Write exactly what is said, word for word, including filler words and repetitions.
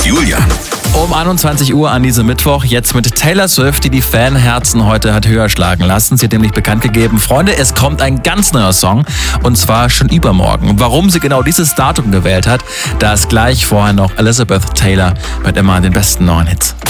Julian. Um einundzwanzig Uhr an diesem Mittwoch, jetzt mit Taylor Swift, die die Fanherzen heute hat höher schlagen lassen. Sie hat nämlich bekannt gegeben, Freunde, es kommt ein ganz neuer Song und zwar schon übermorgen. Warum sie genau dieses Datum gewählt hat, das gleich, vorher noch Elizabeth Taylor mit immer den besten neuen Hits.